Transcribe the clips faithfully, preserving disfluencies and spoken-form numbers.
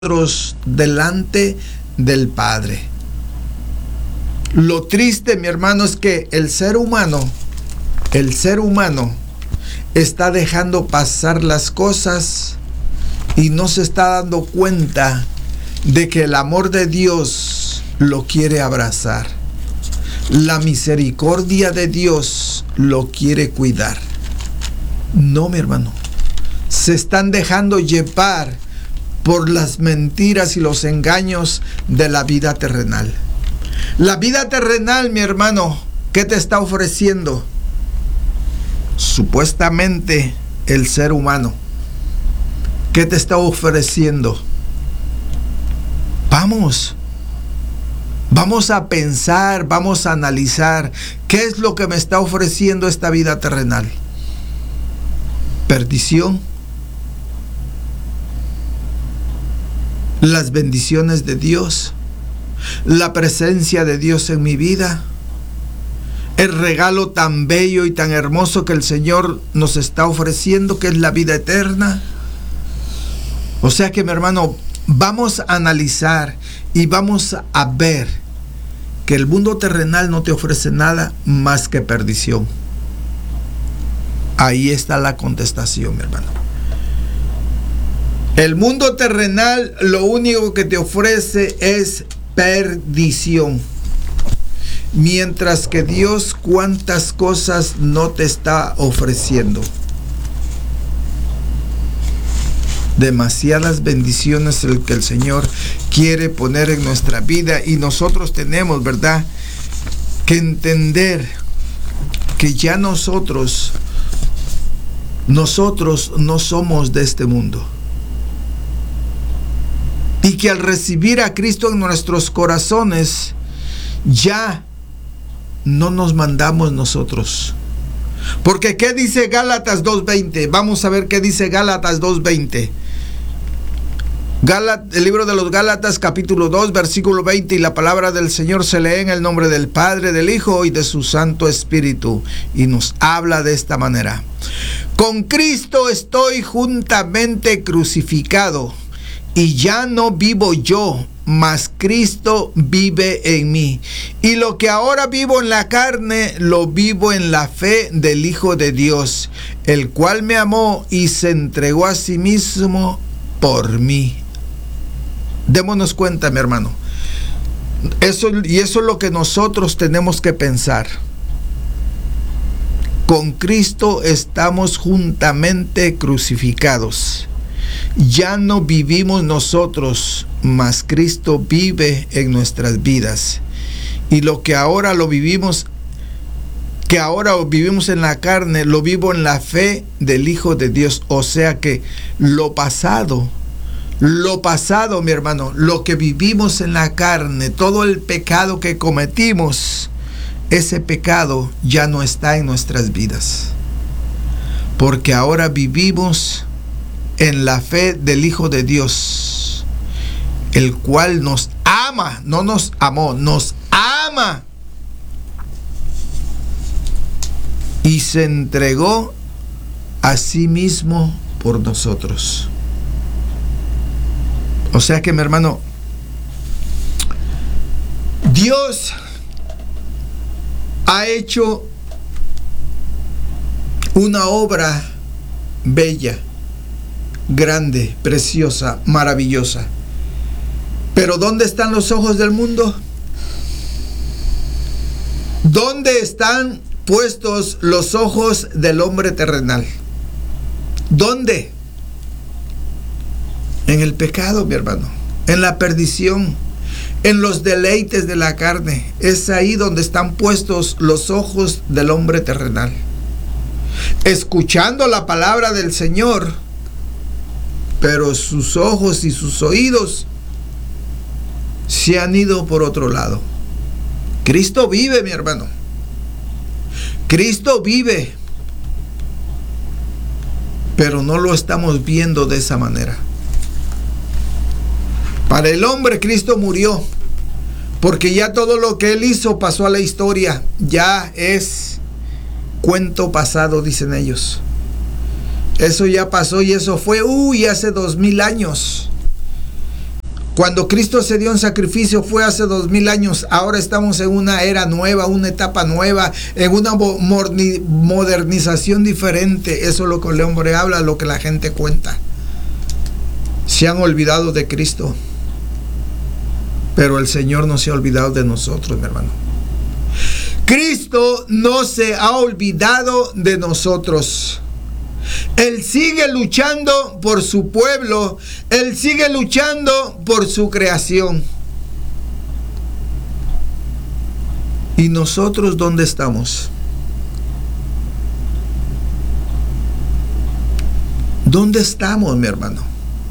delante del Padre. Lo triste, mi hermano, es que el ser humano, el ser humano está dejando pasar las cosas y no se está dando cuenta de que el amor de Dios lo quiere abrazar. La misericordia de Dios lo quiere cuidar. No, mi hermano. Se están dejando llevar por las mentiras y los engaños de la vida terrenal. La vida terrenal, mi hermano, ¿qué te está ofreciendo? Supuestamente el ser humano. ¿Qué te está ofreciendo? Vamos. Vamos a pensar, vamos a analizar qué es lo que me está ofreciendo esta vida terrenal. Perdición. Las bendiciones de Dios, la presencia de Dios en mi vida, el regalo tan bello y tan hermoso que el Señor nos está ofreciendo, que es la vida eterna. O sea que, mi hermano, vamos a analizar y vamos a ver que el mundo terrenal no te ofrece nada más que perdición. Ahí está la contestación, mi hermano. El mundo terrenal lo único que te ofrece es perdición. Mientras que Dios, cuántas cosas no te está ofreciendo. Demasiadas bendiciones el que el Señor quiere poner en nuestra vida, y nosotros tenemos, ¿verdad?, que entender que ya nosotros, nosotros no somos de este mundo. Y que al recibir a Cristo en nuestros corazones, ya no nos mandamos nosotros. Porque ¿qué dice Gálatas dos veinte? Vamos a ver qué dice Gálatas dos veinte. Gálatas, el libro de los Gálatas, capítulo dos, versículo veinte, y la palabra del Señor se lee en el nombre del Padre, del Hijo y de su Santo Espíritu. Y nos habla de esta manera. Con Cristo estoy juntamente crucificado. Y ya no vivo yo, mas Cristo vive en mí. Y lo que ahora vivo en la carne, lo vivo en la fe del Hijo de Dios, el cual me amó y se entregó a sí mismo por mí. Démonos cuenta, mi hermano. Eso, y eso es lo que nosotros tenemos que pensar. Con Cristo estamos juntamente crucificados. Ya no vivimos nosotros, mas Cristo vive en nuestras vidas. Y lo que ahora lo vivimos, que ahora vivimos en la carne, lo vivo en la fe del Hijo de Dios. O sea que lo pasado, lo pasado, mi hermano, lo que vivimos en la carne, todo el pecado que cometimos, ese pecado ya no está en nuestras vidas. Porque ahora vivimos en la fe del Hijo de Dios, el cual nos ama, no nos amó, nos ama, y se entregó a sí mismo por nosotros. O sea que, mi hermano, Dios ha hecho una obra bella, grande, preciosa, maravillosa. Pero ¿dónde están los ojos del mundo? ¿Dónde están puestos los ojos del hombre terrenal? ¿Dónde? En el pecado, mi hermano, en la perdición, en los deleites de la carne. Es ahí donde están puestos los ojos del hombre terrenal. Escuchando la palabra del Señor, pero sus ojos y sus oídos se han ido por otro lado. Cristo vive, mi hermano. Cristo vive. Pero no lo estamos viendo de esa manera. Para el hombre, Cristo murió. Porque ya todo lo que Él hizo pasó a la historia. Ya es cuento pasado, dicen ellos. Eso ya pasó y eso fue, uy, hace dos mil años. Cuando Cristo se dio en sacrificio fue hace dos mil años. Ahora estamos en una era nueva, una etapa nueva, en una modernización diferente. Eso es lo que el hombre habla, lo que la gente cuenta. Se han olvidado de Cristo, pero el Señor no se ha olvidado de nosotros, mi hermano. Cristo no se ha olvidado de nosotros. Él sigue luchando por su pueblo. Él sigue luchando por su creación. ¿Y nosotros dónde estamos? ¿Dónde estamos, mi hermano?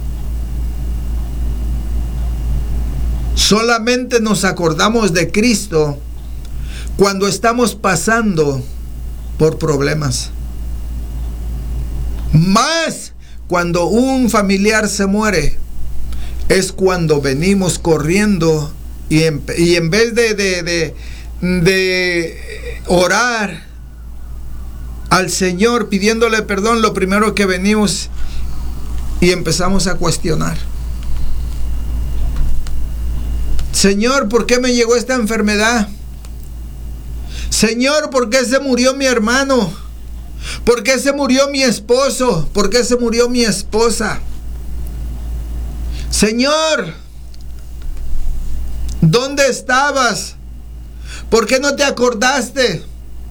Solamente nos acordamos de Cristo cuando estamos pasando por problemas. Más cuando un familiar se muere, es cuando venimos corriendo y en, y en vez de, de, de, de orar al Señor pidiéndole perdón, lo primero que venimos y empezamos a cuestionar. Señor, ¿por qué me llegó esta enfermedad? Señor, ¿por qué se murió mi hermano? ¿Por qué se murió mi esposo? ¿Por qué se murió mi esposa? Señor, ¿dónde estabas? ¿Por qué no te acordaste?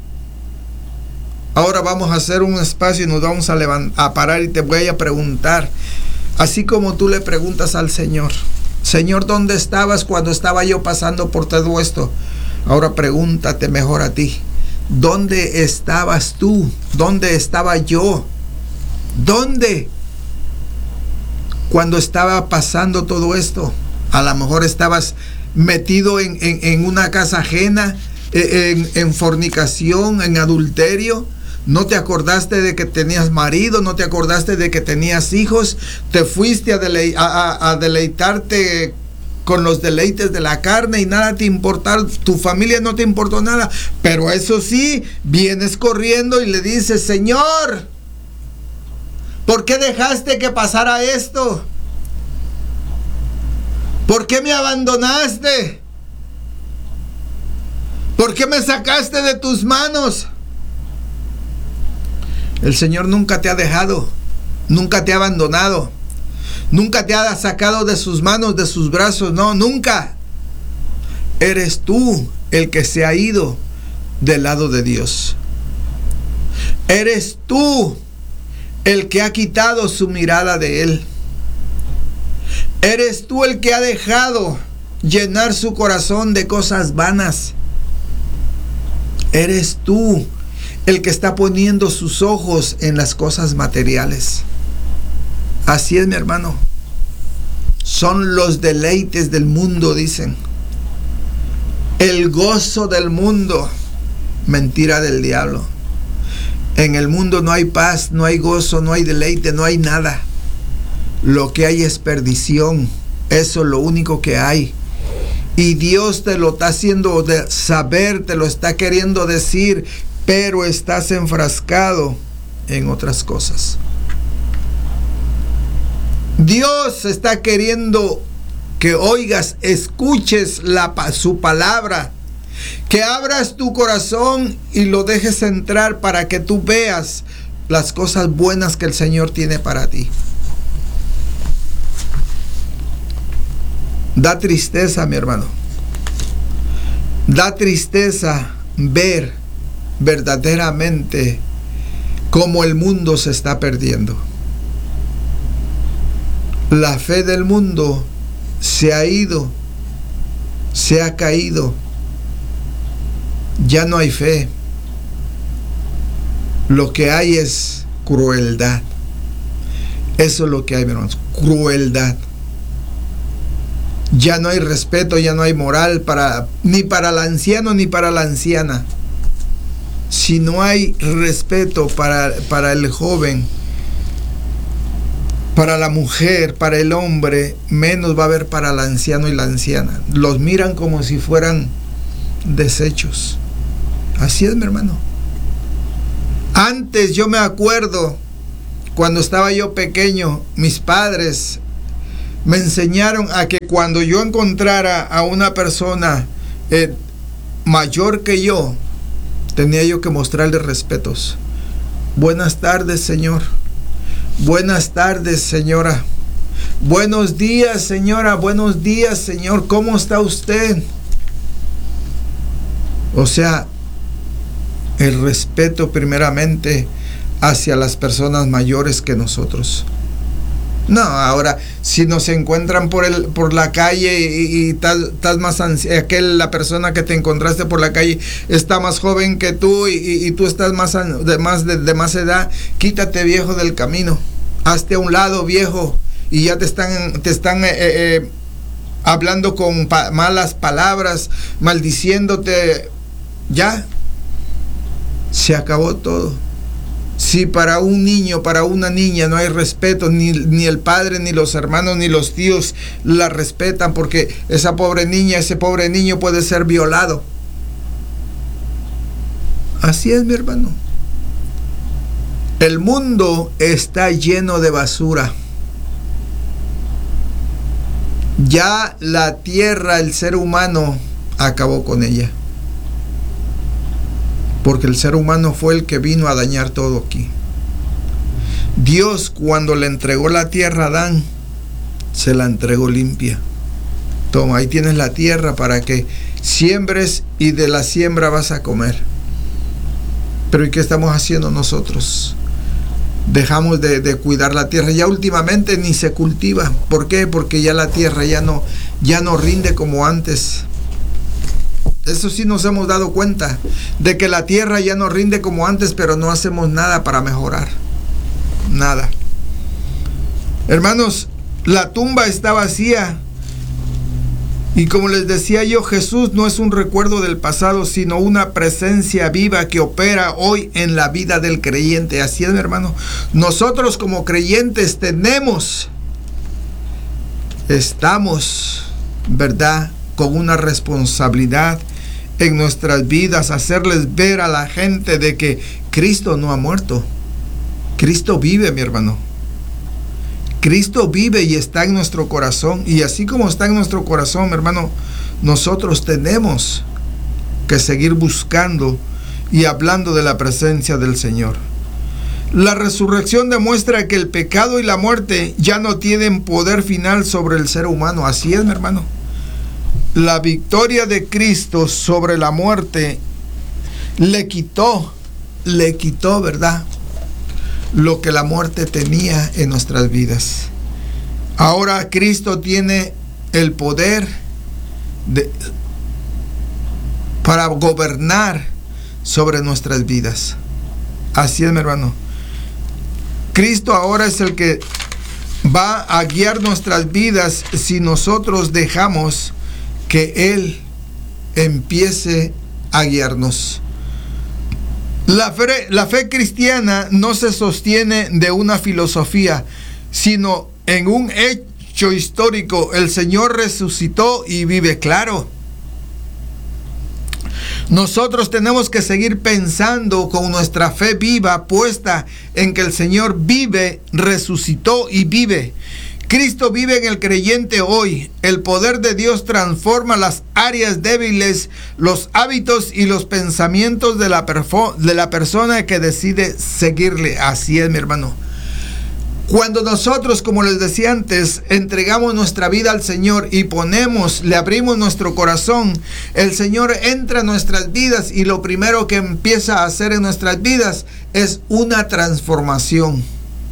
Ahora vamos a hacer un espacio y nos vamos a, levantar, a parar y te voy a preguntar, así como tú le preguntas al Señor. Señor, ¿dónde estabas cuando estaba yo pasando por todo esto? Ahora pregúntate mejor a ti. ¿Dónde estabas tú? ¿Dónde estaba yo? ¿Dónde? Cuando estaba pasando todo esto. A lo mejor estabas metido en, en, en una casa ajena, en, en fornicación, en adulterio. No te acordaste de que tenías marido, no te acordaste de que tenías hijos. Te fuiste a, dele, a, a, a deleitarte con los deleites de la carne y nada te importaba, tu familia no te importó nada, pero eso sí, vienes corriendo y le dices, Señor, ¿por qué dejaste que pasara esto? ¿Por qué me abandonaste? ¿Por qué me sacaste de tus manos? El Señor nunca te ha dejado, nunca te ha abandonado. Nunca te ha sacado de sus manos, de sus brazos. No, nunca. Eres tú el que se ha ido del lado de Dios. Eres tú el que ha quitado su mirada de Él. Eres tú el que ha dejado llenar su corazón de cosas vanas. Eres tú el que está poniendo sus ojos en las cosas materiales. Así es, mi hermano. Son los deleites del mundo, dicen. El gozo del mundo. Mentira del diablo. En el mundo no hay paz, no hay gozo, no hay deleite, no hay nada. Lo que hay es perdición. Eso es lo único que hay. Y Dios te lo está haciendo de saber, te lo está queriendo decir, pero estás enfrascado en otras cosas. Dios está queriendo que oigas, escuches la, su palabra, que abras tu corazón y lo dejes entrar para que tú veas las cosas buenas que el Señor tiene para ti. Da tristeza, mi hermano. Da tristeza ver verdaderamente cómo el mundo se está perdiendo. La fe del mundo se ha ido, se ha caído. Ya no hay fe. Lo que hay es crueldad. Eso es lo que hay, mi hermano. Crueldad. Ya no hay respeto, ya no hay moral para, ni para el anciano ni para la anciana. Si no hay respeto para, para el joven, para la mujer, para el hombre, menos va a haber para el anciano y la anciana. Los miran como si fueran desechos. Así es, mi hermano. Antes yo me acuerdo, cuando estaba yo pequeño, mis padres Me enseñaron a que cuando yo encontrara a una persona eh, mayor que yo, tenía yo que mostrarle respetos. Buenas tardes, señor. Buenas tardes, señora. Buenos días, señora. Buenos días, señor. ¿Cómo está usted? O sea, el respeto primeramente hacia las personas mayores que nosotros. No, ahora, si nos encuentran por el por la calle y, y tal, tal más anciana, aquel, la persona que te encontraste por la calle está más joven que tú y, y, y tú estás más de más de, de más edad, quítate, viejo, del camino. Hazte a un lado, viejo, y ya te están te están eh, eh, hablando con pa- malas palabras, maldiciéndote. Ya se acabó todo. Si para un niño, para una niña no hay respeto, ni, ni el padre, ni los hermanos, ni los tíos la respetan, porque esa pobre niña, ese pobre niño puede ser violado. Así es, mi hermano. El mundo está lleno de basura. Ya la tierra, el ser humano, acabó con ella. Porque el ser humano fue el que vino a dañar todo aquí. Dios, cuando le entregó la tierra a Adán, se la entregó limpia. Toma, ahí tienes la tierra para que siembres y de la siembra vas a comer. Pero ¿y qué estamos haciendo nosotros? Dejamos de, de cuidar la tierra. Ya últimamente ni se cultiva. ¿Por qué? Porque ya la tierra ya no, ya no rinde como antes. Eso sí nos hemos dado cuenta, de que la tierra ya no rinde como antes, pero no hacemos nada para mejorar. Nada. Hermanos, la tumba está vacía. Y como les decía yo, Jesús no es un recuerdo del pasado, sino una presencia viva que opera hoy en la vida del creyente. Así es, mi hermano. Nosotros como creyentes tenemos, estamos, ¿verdad?, con una responsabilidad en nuestras vidas, hacerles ver a la gente de que Cristo no ha muerto. Cristo vive, mi hermano. Cristo vive y está en nuestro corazón. Y así como está en nuestro corazón, mi hermano, nosotros tenemos que seguir buscando y hablando de la presencia del Señor. La resurrección demuestra que el pecado y la muerte ya no tienen poder final sobre el ser humano. Así es, mi hermano. La victoria de Cristo sobre la muerte le quitó, le quitó, ¿verdad?, lo que la muerte tenía en nuestras vidas. Ahora Cristo tiene el poder de, para gobernar sobre nuestras vidas. Así es, mi hermano. Cristo ahora es el que va a guiar nuestras vidas si nosotros dejamos que Él empiece a guiarnos. La fe, la fe cristiana no se sostiene de una filosofía, sino en un hecho histórico. El Señor resucitó y vive, claro. Nosotros tenemos que seguir pensando con nuestra fe viva, puesta en que el Señor vive, resucitó y vive. Cristo vive en el creyente hoy. El poder de Dios transforma las áreas débiles, los hábitos y los pensamientos de la, perfo- de la persona que decide seguirle. Así es, mi hermano. Cuando nosotros, como les decía antes, entregamos nuestra vida al Señor y ponemos, le abrimos nuestro corazón, el Señor entra en nuestras vidas y lo primero que empieza a hacer en nuestras vidas es una transformación.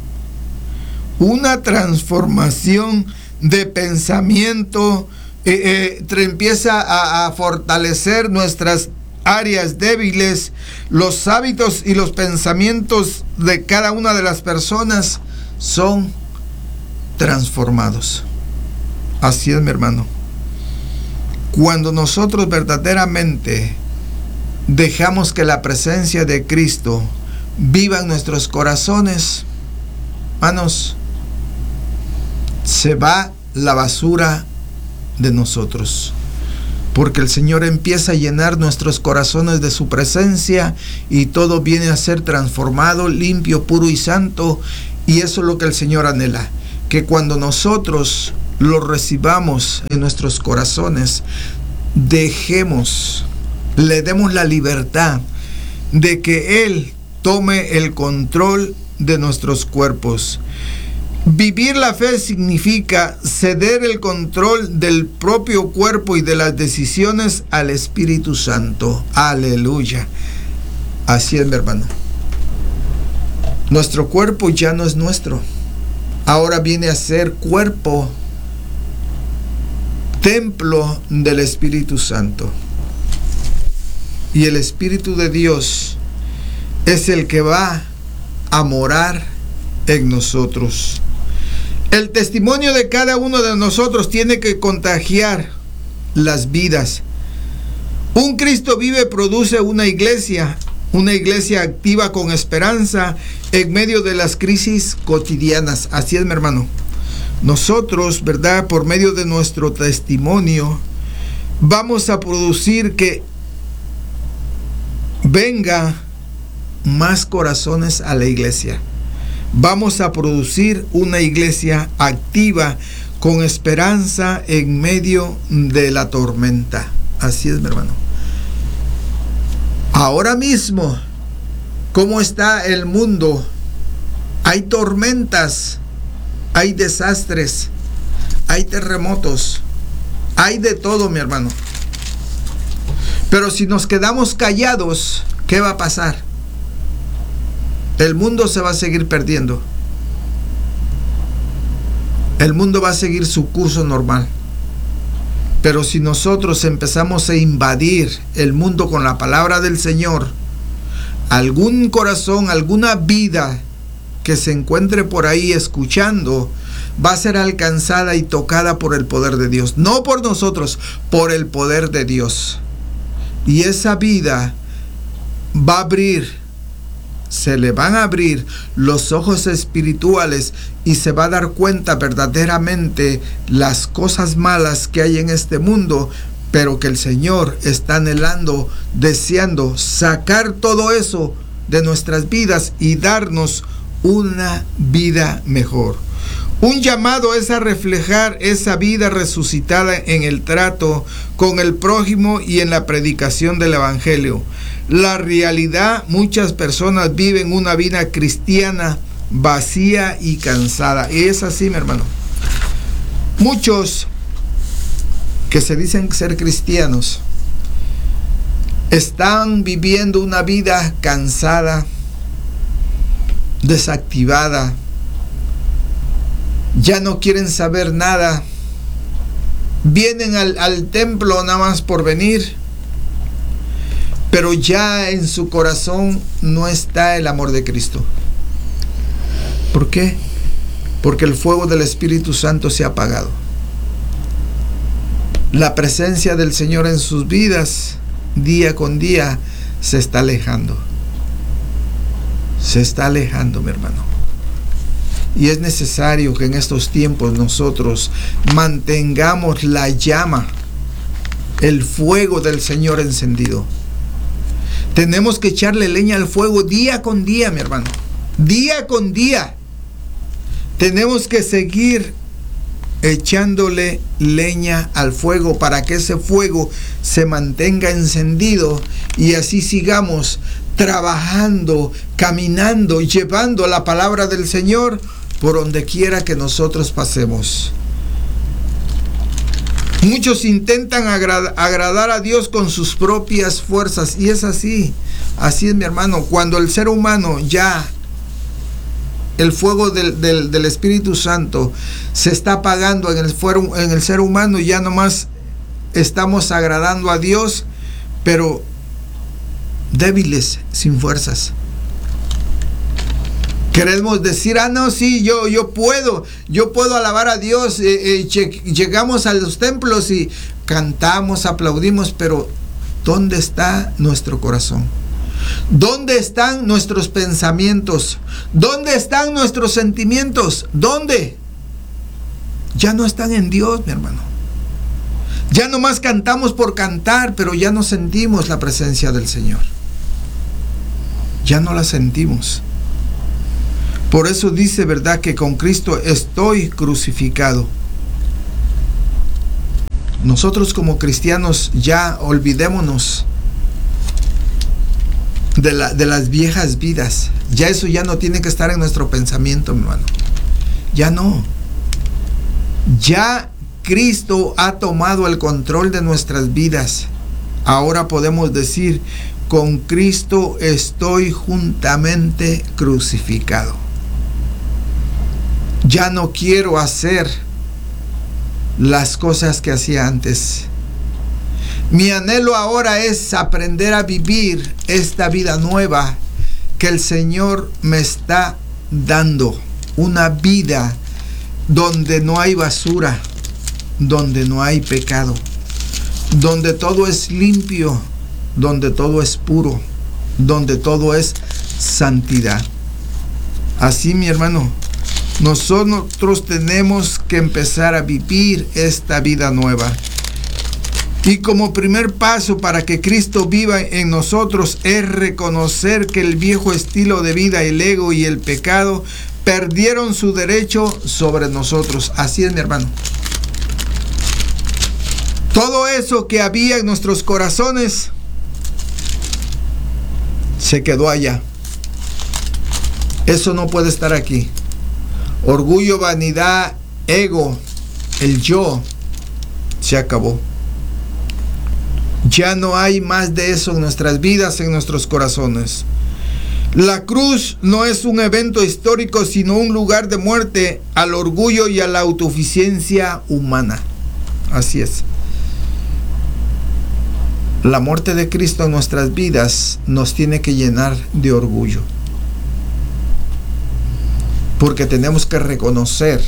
Una transformación de pensamiento, eh, eh, empieza a, a fortalecer nuestras áreas débiles, los hábitos y los pensamientos de cada una de las personas son transformados. Así es, mi hermano. Cuando nosotros verdaderamente dejamos que la presencia de Cristo viva en nuestros corazones, hermanos, se va la basura de nosotros, porque el Señor empieza a llenar nuestros corazones de su presencia y todo viene a ser transformado, limpio, puro y santo. Y eso es lo que el Señor anhela, que cuando nosotros lo recibamos en nuestros corazones, dejemos, le demos la libertad de que Él tome el control de nuestros cuerpos. Vivir la fe significa ceder el control del propio cuerpo y de las decisiones al Espíritu Santo. Aleluya. Así es, mi hermano. Nuestro cuerpo ya no es nuestro. Ahora viene a ser cuerpo, templo del Espíritu Santo. Y el Espíritu de Dios es el que va a morar en nosotros. El testimonio de cada uno de nosotros tiene que contagiar las vidas. Un Cristo vive produce una iglesia, una iglesia activa con esperanza en medio de las crisis cotidianas. Así es, mi hermano. Nosotros, ¿verdad? Por medio de nuestro testimonio, vamos a producir que venga más corazones a la iglesia. Vamos a producir una iglesia activa con esperanza en medio de la tormenta. Así es, mi hermano. Ahora mismo, ¿cómo está el mundo? Hay tormentas, hay desastres, hay terremotos, hay de todo, mi hermano. Pero si nos quedamos callados, ¿qué va a pasar? El mundo se va a seguir perdiendo. El mundo va a seguir su curso normal. Pero si nosotros empezamos a invadir el mundo con la palabra del Señor, algún corazón, alguna vida que se encuentre por ahí escuchando, va a ser alcanzada y tocada por el poder de Dios. No por nosotros, por el poder de Dios. Y esa vida va a abrir, se le van a abrir los ojos espirituales y se va a dar cuenta verdaderamente las cosas malas que hay en este mundo, pero que el Señor está anhelando, deseando sacar todo eso de nuestras vidas y darnos una vida mejor. Un llamado es a reflejar esa vida resucitada en el trato con el prójimo y en la predicación del Evangelio. La realidad, muchas personas viven una vida cristiana vacía y cansada. Y es así, mi hermano. Muchos que se dicen ser cristianos están viviendo una vida cansada, desactivada. Ya no quieren saber nada. Vienen al, al templo nada más por venir, pero ya en su corazón no está el amor de Cristo. ¿Por qué? Porque el fuego del Espíritu Santo se ha apagado. La presencia del Señor en sus vidas, día con día, se está alejando. Se está alejando, mi hermano. Y es necesario que en estos tiempos nosotros mantengamos la llama, el fuego del Señor encendido. Tenemos que echarle leña al fuego día con día, mi hermano. Día con día. Tenemos que seguir echándole leña al fuego para que ese fuego se mantenga encendido y así sigamos trabajando, caminando, llevando la palabra del Señor por donde quiera que nosotros pasemos. Muchos intentan agrad- agradar a Dios con sus propias fuerzas y es así, así es, mi hermano. Cuando el ser humano ya, el fuego del, del, del Espíritu Santo se está apagando en el, fuero, en el ser humano, ya nomás estamos agradando a Dios, pero débiles, sin fuerzas. Queremos decir, ah, no, sí, yo, yo puedo, yo puedo alabar a Dios. Eh, eh, llegamos a los templos y cantamos, aplaudimos, pero ¿dónde está nuestro corazón? ¿Dónde están nuestros pensamientos? ¿Dónde están nuestros sentimientos? ¿Dónde? Ya no están en Dios, mi hermano. Ya nomás cantamos por cantar, pero ya no sentimos la presencia del Señor. Ya no la sentimos. Por eso dice, ¿verdad?, que con Cristo estoy crucificado. Nosotros como cristianos ya olvidémonos de, la, de las viejas vidas. Ya eso ya no tiene que estar en nuestro pensamiento, mi hermano. Ya no. Ya Cristo ha tomado el control de nuestras vidas. Ahora podemos decir, con Cristo estoy juntamente crucificado. Ya no quiero hacer las cosas que hacía antes. Mi anhelo ahora es aprender a vivir esta vida nueva que el Señor me está dando. Una vida donde no hay basura, donde no hay pecado, donde todo es limpio, donde todo es puro, donde todo es santidad. Así, mi hermano, nosotros tenemos que empezar a vivir esta vida nueva. Y como primer paso para que Cristo viva en nosotros es reconocer que el viejo estilo de vida, el ego y el pecado perdieron su derecho sobre nosotros. Así es, mi hermano. Todo eso que había en nuestros corazones se quedó allá. Eso no puede estar aquí. Orgullo, vanidad, ego, el yo, se acabó. Ya no hay más de eso en nuestras vidas, en nuestros corazones. La cruz no es un evento histórico, sino un lugar de muerte al orgullo y a la autosuficiencia humana. Así es. La muerte de Cristo en nuestras vidas nos tiene que llenar de orgullo. Porque tenemos que reconocer,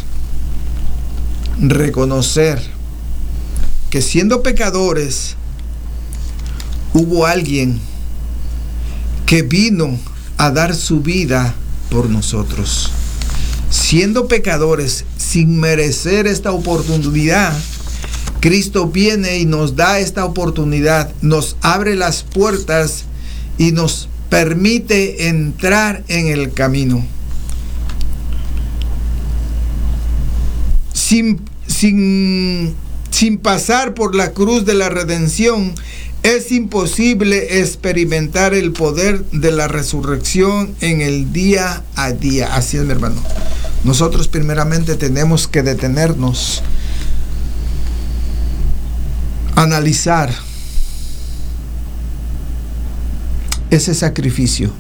reconocer que siendo pecadores, hubo alguien que vino a dar su vida por nosotros. Siendo pecadores, sin merecer esta oportunidad, Cristo viene y nos da esta oportunidad, nos abre las puertas y nos permite entrar en el camino. Sin, sin, sin pasar por la cruz de la redención, es imposible experimentar el poder de la resurrección en el día a día. Así es, mi hermano. Nosotros primeramente tenemos que detenernos, analizar ese sacrificio,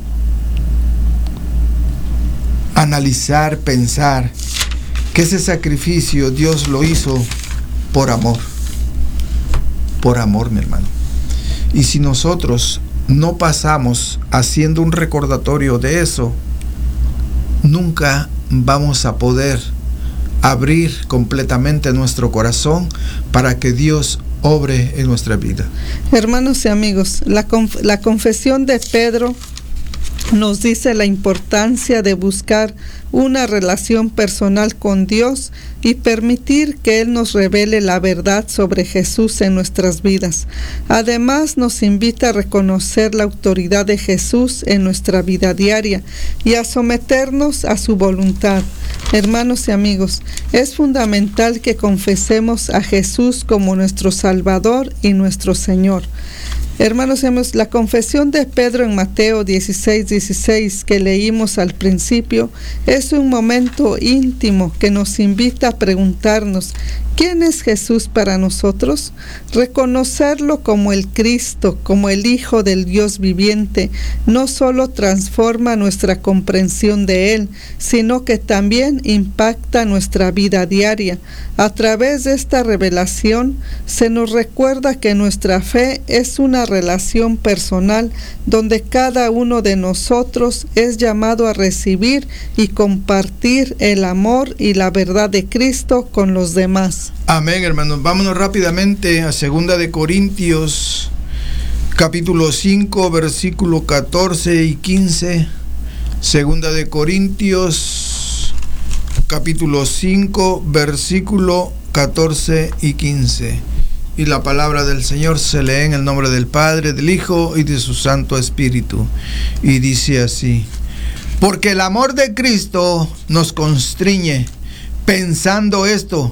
analizar, pensar que ese sacrificio Dios lo hizo por amor, por amor, mi hermano. Y si nosotros no pasamos haciendo un recordatorio de eso, nunca vamos a poder abrir completamente nuestro corazón para que Dios obre en nuestra vida. Hermanos y amigos, la, conf- la confesión de Pedro nos dice la importancia de buscar una relación personal con Dios y permitir que Él nos revele la verdad sobre Jesús en nuestras vidas. Además, nos invita a reconocer la autoridad de Jesús en nuestra vida diaria y a someternos a su voluntad. Hermanos y amigos, es fundamental que confesemos a Jesús como nuestro Salvador y nuestro Señor. Hermanos y amigos, la confesión de Pedro en Mateo dieciséis, dieciséis que leímos al principio es un momento íntimo que nos invita a preguntarnos: ¿quién es Jesús para nosotros? Reconocerlo como el Cristo, como el Hijo del Dios viviente, no solo transforma nuestra comprensión de Él, sino que también impacta nuestra vida diaria. A través de esta revelación se nos recuerda que nuestra fe es una relación personal donde cada uno de nosotros es llamado a recibir y compartir el amor y la verdad de Cristo con los demás. Amén, hermanos. Vámonos rápidamente a segunda de Corintios, capítulo cinco, versículo catorce y quince. Segunda de Corintios, capítulo cinco, versículo catorce y quince. Y la palabra del Señor se lee en el nombre del Padre, del Hijo y de su Santo Espíritu. Y dice así: porque el amor de Cristo nos constriñe, pensando esto,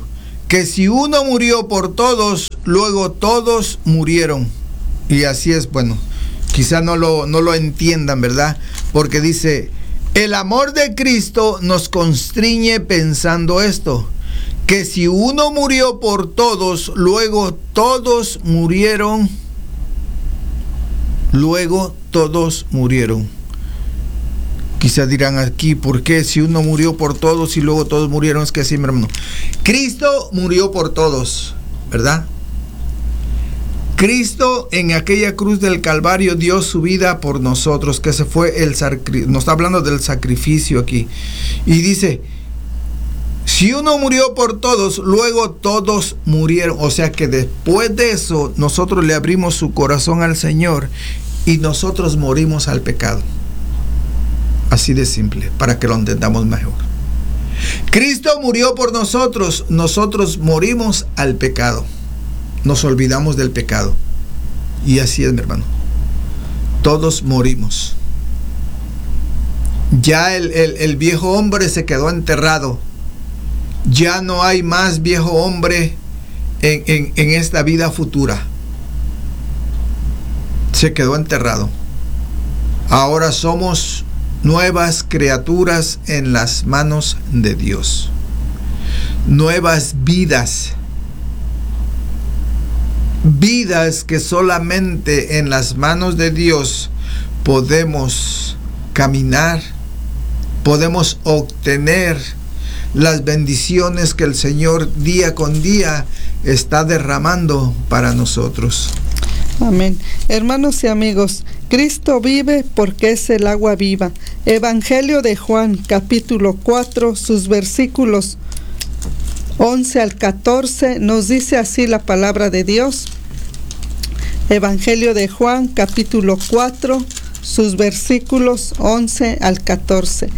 que si uno murió por todos, luego todos murieron. Y así es, bueno, quizá no lo, no lo entiendan, ¿verdad? Porque dice, el amor de Cristo nos constriñe pensando esto, que si uno murió por todos, luego todos murieron. Luego todos murieron. Quizás dirán aquí, ¿por qué si uno murió por todos y luego todos murieron? Es que sí, mi hermano. Cristo murió por todos, ¿verdad? Cristo en aquella cruz del Calvario dio su vida por nosotros, que se fue el sacrificio. Nos está hablando del sacrificio aquí. Y dice, si uno murió por todos, luego todos murieron. O sea que después de eso, nosotros le abrimos su corazón al Señor y nosotros morimos al pecado. Así de simple, para que lo entendamos mejor. Cristo murió por nosotros, nosotros morimos al pecado. Nos olvidamos del pecado. Y así es, mi hermano. Todos morimos. Ya el, el, el viejo hombre se quedó enterrado. Ya no hay más viejo hombre en, en, en esta vida futura. Se quedó enterrado. Ahora somos nuevas criaturas en las manos de Dios. Nuevas vidas. Vidas que solamente en las manos de Dios podemos caminar, podemos obtener las bendiciones que el Señor día con día está derramando para nosotros. Amén. Hermanos y amigos, Cristo vive porque es el agua viva. Evangelio de Juan, capítulo cuatro, sus versículos once al catorce, nos dice así la palabra de Dios. Evangelio de Juan, capítulo cuatro, sus versículos once al catorce.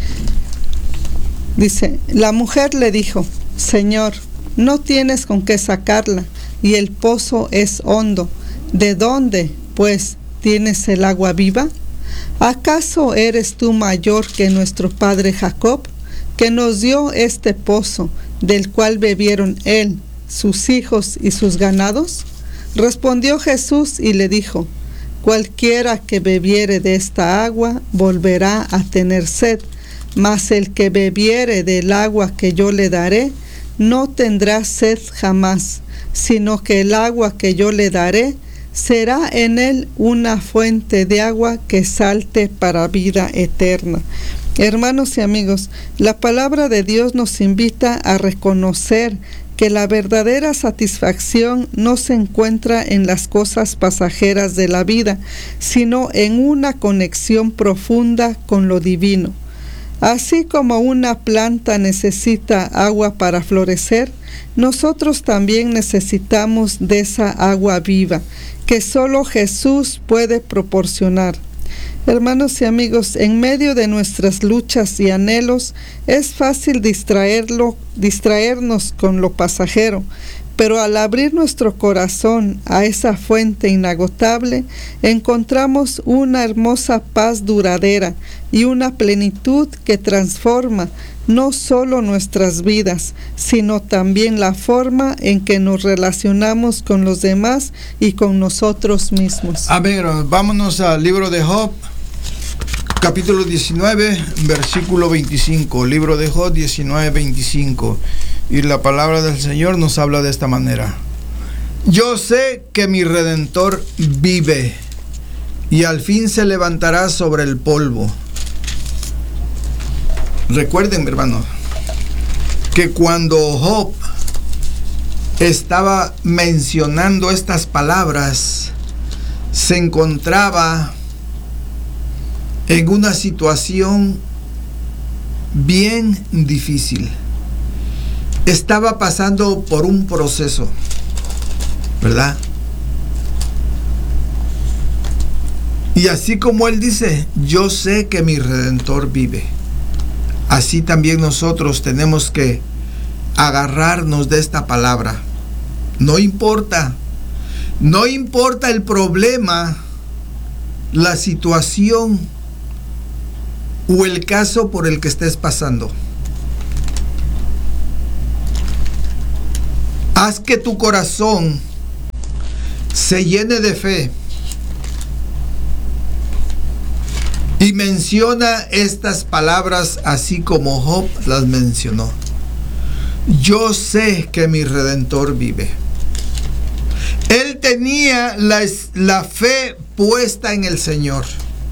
Dice, la mujer le dijo, Señor, no tienes con qué sacarla, y el pozo es hondo. ¿De dónde, pues, tienes el agua viva? ¿Acaso eres tú mayor que nuestro padre Jacob, que nos dio este pozo, del cual bebieron él, sus hijos y sus ganados? Respondió Jesús y le dijo, cualquiera que bebiere de esta agua volverá a tener sed, mas el que bebiere del agua que yo le daré, no tendrá sed jamás, sino que el agua que yo le daré será en él una fuente de agua que salte para vida eterna. Hermanos y amigos, la palabra de Dios nos invita a reconocer que la verdadera satisfacción no se encuentra en las cosas pasajeras de la vida, sino en una conexión profunda con lo divino. Así como una planta necesita agua para florecer, nosotros también necesitamos de esa agua viva, que solo Jesús puede proporcionar. Hermanos y amigos, en medio de nuestras luchas y anhelos, es fácil distraerlo, distraernos con lo pasajero, pero al abrir nuestro corazón a esa fuente inagotable, encontramos una hermosa paz duradera y una plenitud que transforma no solo nuestras vidas, sino también la forma en que nos relacionamos con los demás y con nosotros mismos. A ver, vámonos al libro de Job, capítulo diecinueve, versículo veinticinco. Libro de Job diecinueve, veinticinco. Y la palabra del Señor nos habla de esta manera. Yo sé que mi Redentor vive y al fin se levantará sobre el polvo. Recuerden, hermano, que cuando Job estaba mencionando estas palabras, se encontraba en una situación bien difícil. Estaba pasando por un proceso, ¿verdad? Y así como él dice, yo sé que mi Redentor vive. Así también nosotros tenemos que agarrarnos de esta palabra. No importa, no importa el problema, la situación o el caso por el que estés pasando. Haz que tu corazón se llene de fe. Y menciona estas palabras así como Job las mencionó. Yo sé que mi Redentor vive. Él tenía la, la fe puesta en el Señor.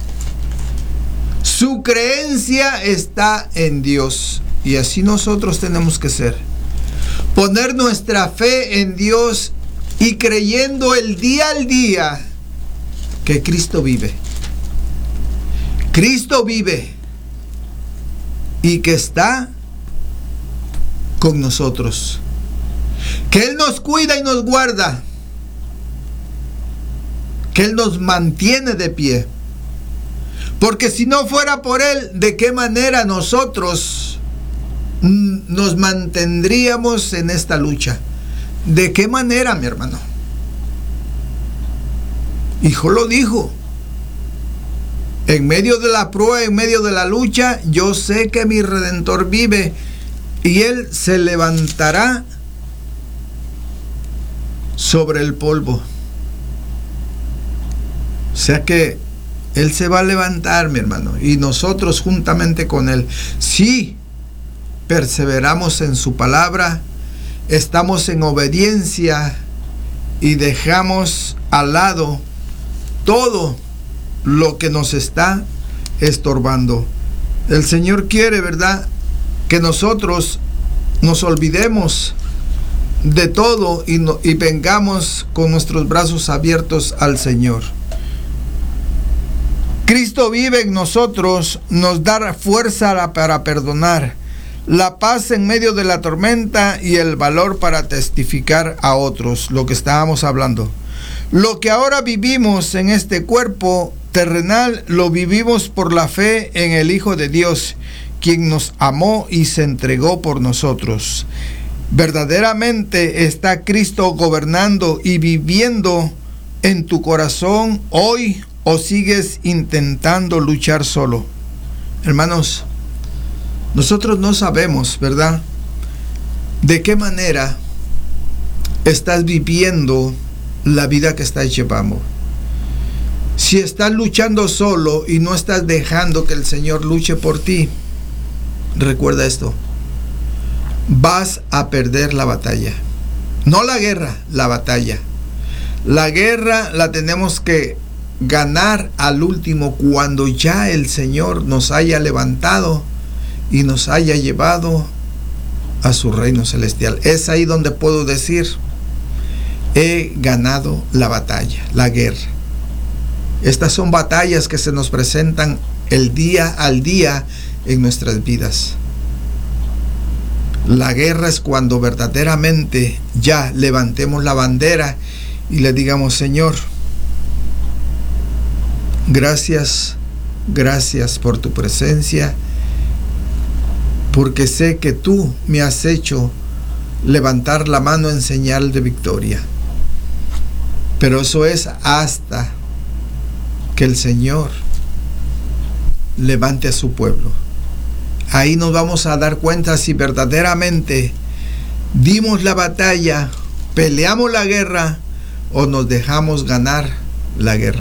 Su creencia está en Dios. Y así nosotros tenemos que ser. Poner nuestra fe en Dios y creyendo el día al día que Cristo vive. Cristo vive y que está con nosotros. Que Él nos cuida y nos guarda. Que Él nos mantiene de pie. Porque si no fuera por Él, ¿de qué manera nosotros nos mantendríamos en esta lucha? ¿De qué manera, mi hermano? Hijo lo dijo. En medio de la prueba, en medio de la lucha, yo sé que mi Redentor vive y Él se levantará sobre el polvo. O sea que Él se va a levantar, mi hermano, y nosotros juntamente con Él. Si perseveramos en su palabra, estamos en obediencia y dejamos al lado todo lo que nos está estorbando. El Señor quiere, ¿verdad?, que nosotros nos olvidemos de todo y, no, y vengamos con nuestros brazos abiertos al Señor. Cristo vive en nosotros, nos da fuerza para perdonar, la paz en medio de la tormenta y el valor para testificar a otros, lo que estábamos hablando. Lo que ahora vivimos en este cuerpo terrenal, lo vivimos por la fe en el Hijo de Dios, quien nos amó y se entregó por nosotros. Verdaderamente está Cristo gobernando y viviendo en tu corazón hoy, o sigues intentando luchar solo. Hermanos, nosotros no sabemos, ¿verdad?, de qué manera estás viviendo la vida que estás llevando. Si estás luchando solo y no estás dejando que el Señor luche por ti, recuerda esto: vas a perder la batalla. No la guerra, la batalla. La guerra la tenemos que ganar al último, cuando ya el Señor nos haya levantado y nos haya llevado a su reino celestial. Es ahí donde puedo decir: he ganado la batalla, la guerra. Estas son batallas que se nos presentan el día al día en nuestras vidas. La guerra es cuando verdaderamente ya levantemos la bandera y le digamos: Señor, gracias, gracias por tu presencia, porque sé que tú me has hecho levantar la mano en señal de victoria. Pero eso es hasta que el Señor levante a su pueblo. Ahí nos vamos a dar cuenta si verdaderamente dimos la batalla, peleamos la guerra o nos dejamos ganar la guerra.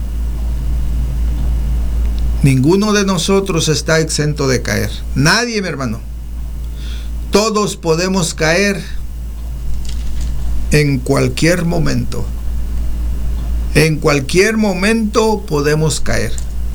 Ninguno de nosotros está exento de caer. Nadie, mi hermano. Todos podemos caer en cualquier momento. En cualquier momento podemos caer.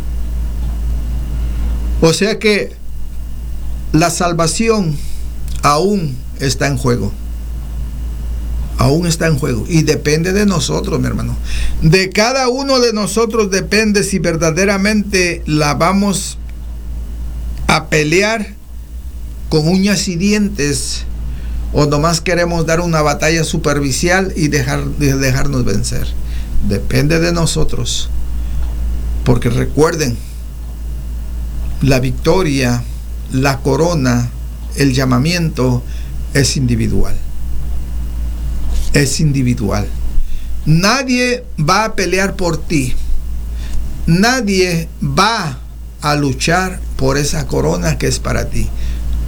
O sea que la salvación aún está en juego. Aún está en juego. Y depende de nosotros, mi hermano. De cada uno de nosotros depende si verdaderamente la vamos a pelear con uñas y dientes, o nomás queremos dar una batalla superficial y dejar, dejarnos vencer. Depende de nosotros. Porque recuerden, la victoria, la corona, el llamamiento es individual. Es individual. Nadie va a pelear por ti. Nadie va a luchar por esa corona que es para ti.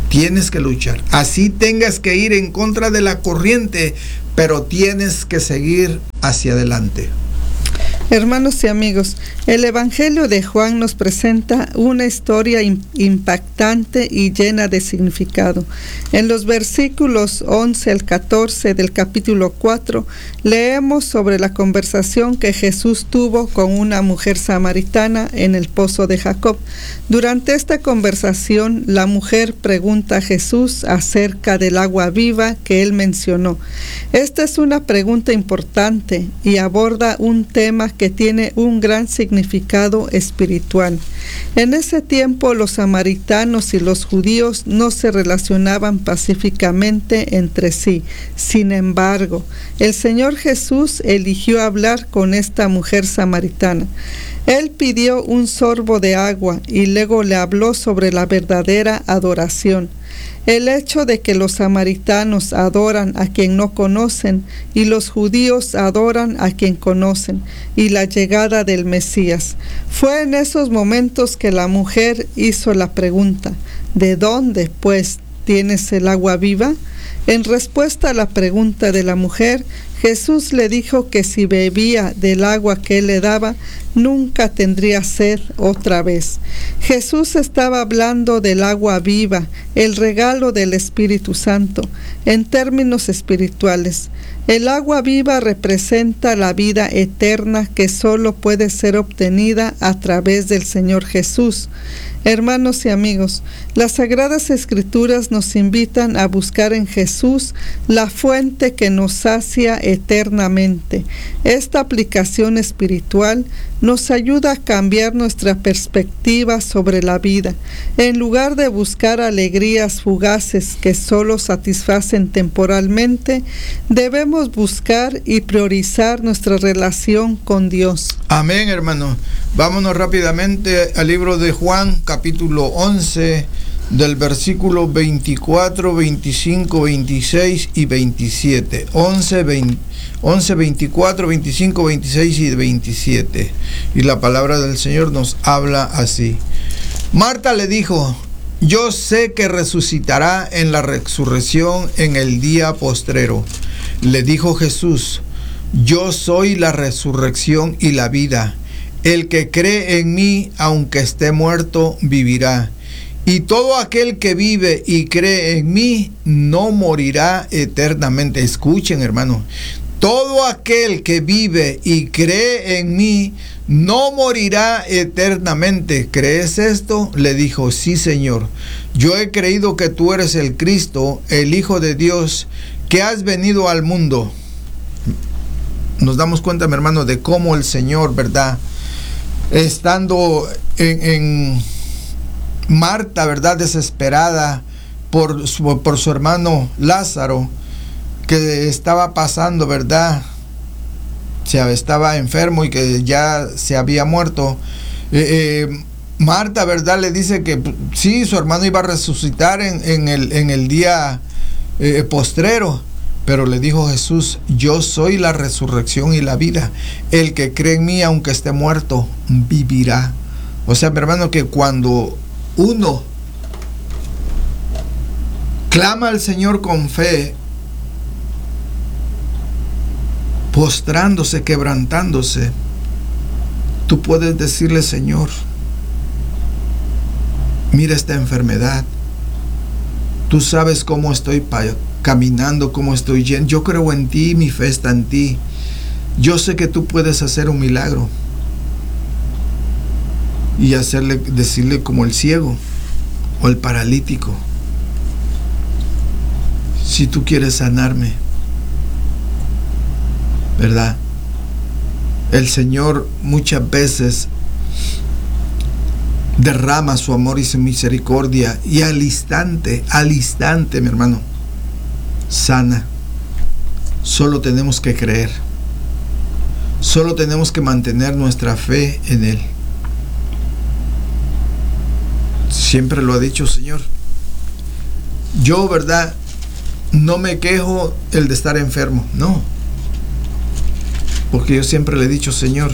Tienes que luchar. Así tengas que ir en contra de la corriente, pero tienes que seguir hacia adelante. Hermanos y amigos, el Evangelio de Juan nos presenta una historia impactante y llena de significado. En los versículos once al catorce del capítulo cuatro, leemos sobre la conversación que Jesús tuvo con una mujer samaritana en el pozo de Jacob. Durante esta conversación, la mujer pregunta a Jesús acerca del agua viva que él mencionó. Esta es una pregunta importante y aborda un tema que tiene un gran significado espiritual. En ese tiempo los samaritanos y los judíos no se relacionaban pacíficamente entre sí. Sin embargo, el Señor Jesús eligió hablar con esta mujer samaritana. Él pidió un sorbo de agua y luego le habló sobre la verdadera adoración. El hecho de que los samaritanos adoran a quien no conocen y los judíos adoran a quien conocen, y la llegada del Mesías. Fue en esos momentos que la mujer hizo la pregunta: ¿de dónde, pues, tienes el agua viva? En respuesta a la pregunta de la mujer, Jesús le dijo que si bebía del agua que él le daba, nunca tendría sed otra vez. Jesús estaba hablando del agua viva, el regalo del Espíritu Santo, en términos espirituales. El agua viva representa la vida eterna que solo puede ser obtenida a través del Señor Jesús. Hermanos y amigos, las Sagradas Escrituras nos invitan a buscar en Jesús la fuente que nos sacia eternamente. Esta aplicación espiritual nos ayuda a cambiar nuestra perspectiva sobre la vida. En lugar de buscar alegrías fugaces que solo satisfacen temporalmente, debemos buscar y priorizar nuestra relación con Dios. Amén, hermano. Vámonos rápidamente al libro de Juan, capítulo once, del versículo veinticuatro, veinticinco, veintiséis y veintisiete. once, veinticuatro, veinticinco, veintiséis y veintisiete. Y la palabra del Señor nos habla así. Marta le dijo: yo sé que resucitará en la resurrección en el día postrero. Le dijo Jesús: yo soy la resurrección y la vida. El que cree en mí, aunque esté muerto, vivirá. Y todo aquel que vive y cree en mí, no morirá eternamente. Escuchen, hermano. Todo aquel que vive y cree en mí, no morirá eternamente. ¿Crees esto? Le dijo: sí, Señor. Yo he creído que tú eres el Cristo, el Hijo de Dios, que has venido al mundo. Nos damos cuenta, mi hermano, de cómo el Señor, ¿verdad?, estando en, en Marta, ¿verdad?, desesperada por su, por su hermano Lázaro, que estaba pasando, ¿verdad?, se estaba enfermo y que ya se había muerto. Eh, eh, Marta, ¿verdad?, le dice que sí, su hermano iba a resucitar en, en, el, en el día eh, postrero. Pero le dijo Jesús: yo soy la resurrección y la vida. El que cree en mí, aunque esté muerto, vivirá. O sea, mi hermano, que cuando uno clama al Señor con fe, postrándose, quebrantándose, tú puedes decirle: Señor, mira esta enfermedad. Tú sabes cómo estoy caminando, cómo estoy yendo. Yo creo en ti, mi fe está en ti. Yo sé que tú puedes hacer un milagro. Y hacerle, decirle como el ciego o el paralítico: si tú quieres sanarme, ¿verdad? El Señor muchas veces derrama su amor y su misericordia, y al instante, al instante, mi hermano, sana. Solo tenemos que creer. Solo tenemos que mantener nuestra fe en Él. Siempre lo ha dicho, Señor. Yo, ¿verdad?, no me quejo el de estar enfermo, no. Porque yo siempre le he dicho: Señor,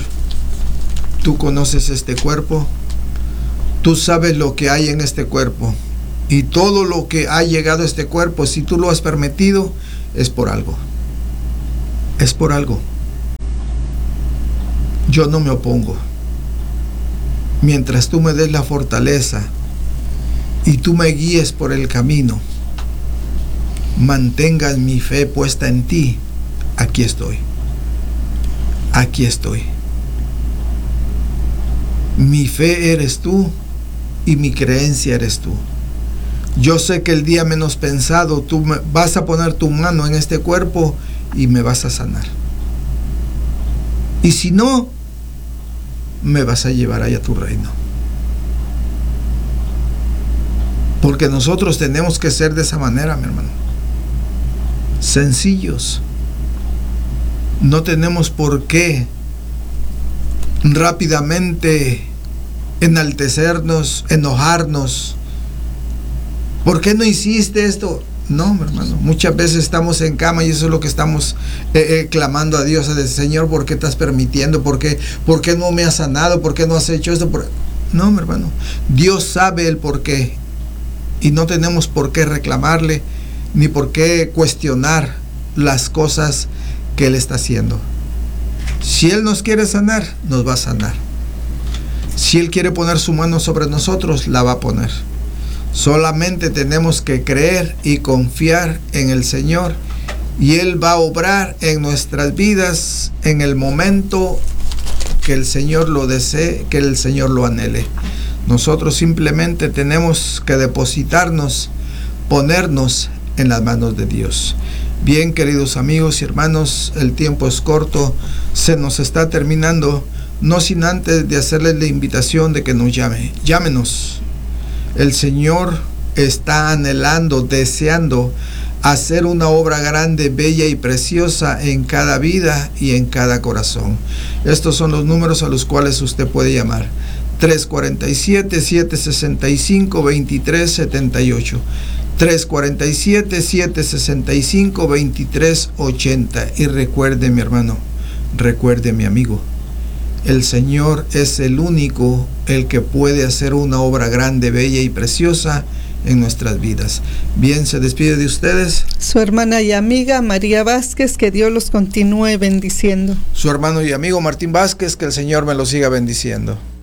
tú conoces este cuerpo. Tú sabes lo que hay en este cuerpo. Y todo lo que ha llegado a este cuerpo, si tú lo has permitido, es por algo. Es por algo. Yo no me opongo. Mientras tú me des la fortaleza y tú me guíes por el camino, mantengas mi fe puesta en ti, aquí estoy. Aquí estoy. Mi fe eres tú y mi creencia eres tú. Yo sé que el día menos pensado tú me vas a poner tu mano en este cuerpo y me vas a sanar. Y si no, me vas a llevar allá a tu reino. Porque nosotros tenemos que ser de esa manera, mi hermano. Sencillos. No tenemos por qué rápidamente enaltecernos, enojarnos. ¿Por qué no hiciste esto? No, mi hermano, muchas veces estamos en cama y eso es lo que estamos eh, eh, clamando a Dios, a decir, Señor, ¿por qué estás permitiendo? ¿Por qué, ¿Por qué no me has sanado? ¿Por qué no has hecho esto? ¿Por... No, mi hermano, Dios sabe el por qué y no tenemos por qué reclamarle ni por qué cuestionar las cosas que Él está haciendo. Si Él nos quiere sanar, nos va a sanar. Si Él quiere poner su mano sobre nosotros, la va a poner. Solamente tenemos que creer y confiar en el Señor y Él va a obrar en nuestras vidas en el momento que el Señor lo desee, que el Señor lo anhele. Nosotros simplemente tenemos que depositarnos, ponernos en las manos de Dios. Bien, queridos amigos y hermanos, el tiempo es corto, se nos está terminando, no sin antes de hacerles la invitación de que nos llame. Llámenos. El Señor está anhelando, deseando hacer una obra grande, bella y preciosa en cada vida y en cada corazón. Estos son los números a los cuales usted puede llamar. tres cuatro siete, siete seis cinco, dos tres siete ocho. tres cuatro siete, siete seis cinco, dos tres ocho cero. Y recuerde, mi hermano, recuerde, mi amigo, el Señor es el único, el que puede hacer una obra grande, bella y preciosa en nuestras vidas. Bien, se despide de ustedes su hermana y amiga María Vázquez, que Dios los continúe bendiciendo. Su hermano y amigo Martín Vázquez, que el Señor me lo siga bendiciendo.